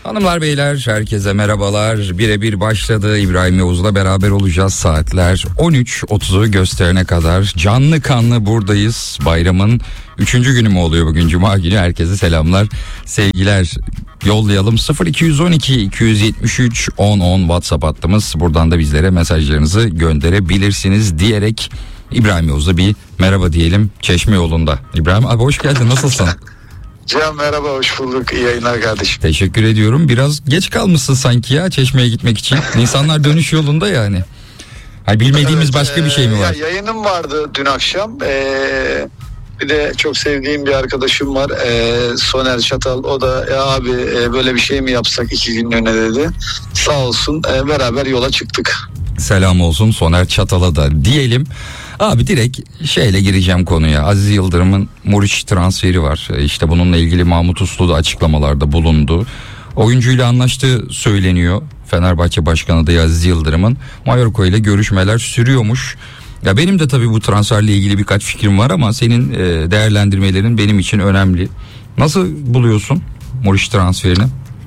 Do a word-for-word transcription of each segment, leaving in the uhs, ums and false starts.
Hanımlar beyler herkese merhabalar. Birebir başladı. İbrahim Yavuz'la beraber olacağız. Saatler on üç otuzu gösterene kadar canlı kanlı buradayız. Bayramın üçüncü günü mü oluyor bugün? Cuma günü. Herkese selamlar, sevgiler yollayalım. sıfır iki on iki iki yetmiş üç on on WhatsApp hattımız. Buradan da bizlere mesajlarınızı gönderebilirsiniz diyerek İbrahim Yavuz'a bir merhaba diyelim Çeşme yolunda. İbrahim abi hoş geldin, nasılsın? Can merhaba, hoş bulduk, iyi yayınlar kardeşim. Teşekkür ediyorum. Biraz geç kalmışsın sanki ya Çeşme'ye gitmek için. İnsanlar dönüş yolunda yani. Hani bilmediğimiz evet, başka bir şey mi var? Ya, yayınım vardı dün akşam. Ee, bir de çok sevdiğim bir arkadaşım var. Ee, Soner Çatal. O da ya abi e, böyle bir şey mi yapsak iki günlüğüne dedi. Sağ olsun e, beraber yola çıktık. Selam olsun Soner Çatal'a da diyelim. Abi direkt şeyle gireceğim konuya. Aziz Yıldırım'ın Muriç transferi var. İşte bununla ilgili Mahmut Uslu da açıklamalarda bulundu. Oyuncuyla anlaştığı söyleniyor. Fenerbahçe Başkanı da Aziz Yıldırım'ın Mallorca ile görüşmeler sürüyormuş. Ya benim de tabii bu transferle ilgili birkaç fikrim var ama senin değerlendirmelerin benim için önemli. Nasıl buluyorsun Muriç transferini?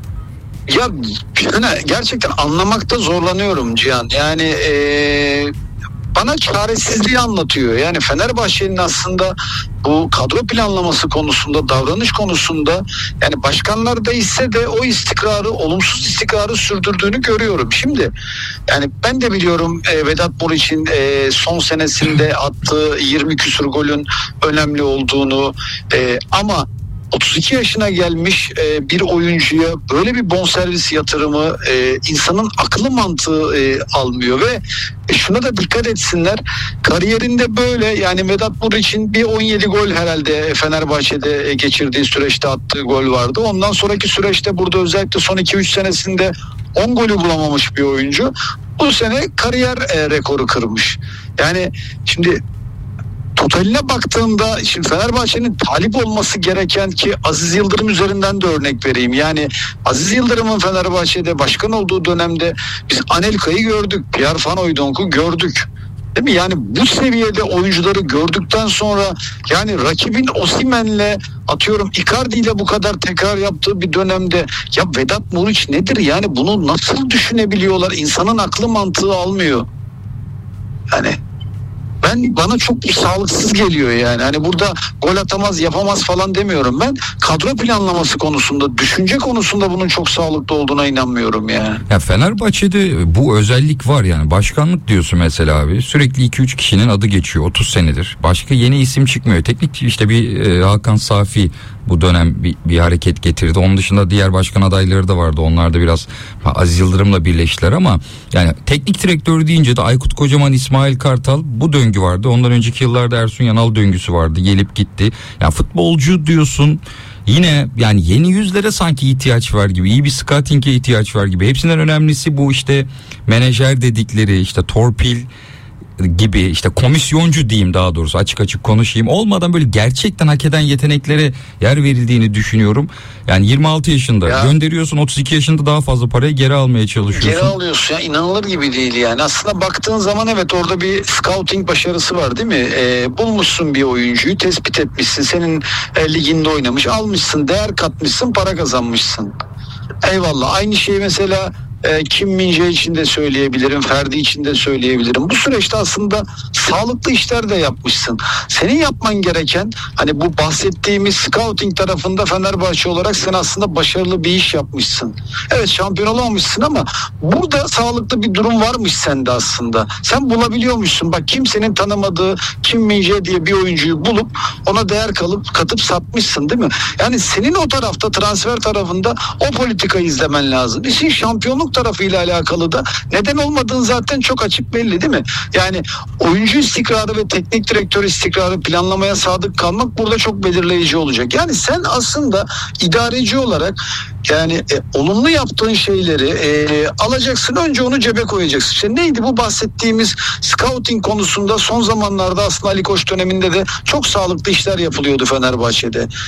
Ya yani gerçekten anlamakta zorlanıyorum Cihan. Yani eee bana çaresizliği anlatıyor. Yani Fenerbahçe'nin aslında bu kadro planlaması konusunda, davranış konusunda yani başkanlarda ise de o istikrarı, olumsuz istikrarı sürdürdüğünü görüyorum. Şimdi yani ben de biliyorum e, Vedat Muriç'in e, son senesinde attığı yirmi küsur golün önemli olduğunu e, ama otuz iki yaşına gelmiş e, bir oyuncuya böyle bir bonservis yatırımı e, insanın aklı mantığı e, almıyor ve e, şuna da dikkat etsinler. Kariyerinde böyle yani Vedat Muriç'in bir on yedi gol herhalde Fenerbahçe'de geçirdiği süreçte attığı gol vardı. Ondan sonraki süreçte burada özellikle son iki üç senesinde on golü bulamamış bir oyuncu. Bu sene kariyer e, rekoru kırmış. Yani şimdi totaline baktığımda şimdi Fenerbahçe'nin talip olması gereken ki Aziz Yıldırım üzerinden de örnek vereyim. Yani Aziz Yıldırım'ın Fenerbahçe'de başkan olduğu dönemde biz Anelka'yı gördük. Pierre Van Hooydonk'u gördük. Değil mi? Yani bu seviyede oyuncuları gördükten sonra yani rakibin Osimhen'le atıyorum Icardi'yle bu kadar tekrar yaptığı bir dönemde ya Vedat Muriç nedir? Yani bunu nasıl düşünebiliyorlar? İnsanın aklı mantığı almıyor. Yani ben bana çok sağlıksız geliyor yani. Hani burada gol atamaz, yapamaz falan demiyorum ben. Kadro planlaması konusunda, düşünce konusunda bunun çok sağlıklı olduğuna inanmıyorum yani. Ya Fenerbahçe'de bu özellik var yani. Başkanlık diyorsun mesela abi. Sürekli iki üç kişinin adı geçiyor otuz senedir. Başka yeni isim çıkmıyor. Teknik işte bir e, Hakan Safi bu dönem bir, bir hareket getirdi. Onun dışında diğer başkan adayları da vardı. Onlar da biraz Aziz Yıldırım'la birleştiler ama yani teknik direktör deyince de Aykut Kocaman, İsmail Kartal bu döngü vardı. Ondan önceki yıllarda Ersun Yanal döngüsü vardı. Gelip gitti. Yani futbolcu diyorsun yine yani yeni yüzlere sanki ihtiyaç var gibi. İyi bir scouting'e ihtiyaç var gibi. Hepsinden önemlisi bu işte menajer dedikleri işte torpil gibi işte komisyoncu diyeyim daha doğrusu açık açık konuşayım olmadan böyle gerçekten hak eden yeteneklere yer verildiğini düşünüyorum. Yani yirmi altı yaşında ya, gönderiyorsun otuz iki yaşında daha fazla parayı geri almaya çalışıyorsun. Geri alıyorsun ya, inanılır gibi değil yani. Aslında baktığın zaman evet orada bir scouting başarısı var değil mi? Ee, bulmuşsun bir oyuncuyu, tespit etmişsin, senin e, liginde oynamış, almışsın, değer katmışsın, para kazanmışsın. Eyvallah. Aynı şeyi mesela E, Kim Min-jae için de söyleyebilirim, Ferdi için de söyleyebilirim. Bu süreçte aslında sağlıklı işler de yapmışsın. Senin yapman gereken hani bu bahsettiğimiz scouting tarafında Fenerbahçe olarak sen aslında başarılı bir iş yapmışsın. Evet şampiyon olamamışsın ama burada sağlıklı bir durum varmış sende aslında. Sen bulabiliyormuşsun. Bak kimsenin tanımadığı Kim Min-jae diye bir oyuncuyu bulup ona değer kalıp katıp satmışsın değil mi? Yani senin o tarafta transfer tarafında o politikayı izlemen lazım. İşin şampiyonluk tarafıyla alakalı da neden olmadığın zaten çok açık belli değil mi? Yani oyuncu istikrarı ve teknik direktör istikrarı planlamaya sadık kalmak burada çok belirleyici olacak. Yani sen aslında idareci olarak yani e, olumlu yaptığın şeyleri e, alacaksın, önce onu cebe koyacaksın. İşte neydi bu bahsettiğimiz scouting konusunda son zamanlarda aslında Ali Koç döneminde de çok sağlıklı işler yapılıyordu Fenerbahçe'de.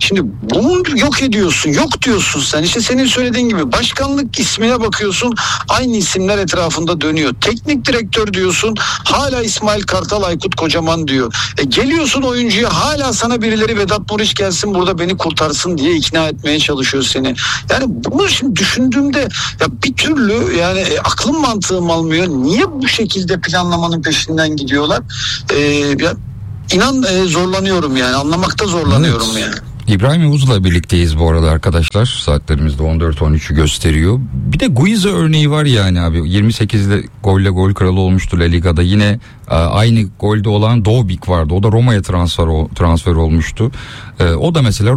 Şimdi bunu yok ediyorsun, yok diyorsun sen. İşte senin söylediğin gibi başkanlık ismine bakıyorsun, aynı isimler etrafında dönüyor. Teknik direktör diyorsun, hala İsmail Kartal, Aykut Kocaman diyor. E geliyorsun oyuncuya, hala sana birileri Vedat Muriç gelsin burada beni kurtarsın diye ikna etmeye çalışıyor seni. Yani bunu şimdi düşündüğümde ya bir türlü yani e, aklım mantığım almıyor. Niye bu şekilde planlamanın peşinden gidiyorlar? E, ya, inan e, zorlanıyorum yani, anlamakta zorlanıyorum Evet. yani. İbrahim Yavuz'la birlikteyiz bu arada arkadaşlar. Saatlerimizde on dört on üçü gösteriyor. Bir de Guiza örneği var yani abi. yirmi sekizde golle gol kralı olmuştu La Liga'da. Yine e, aynı golde olan Dobik vardı. O da Roma'ya transfer transfer olmuştu. E, o da mesela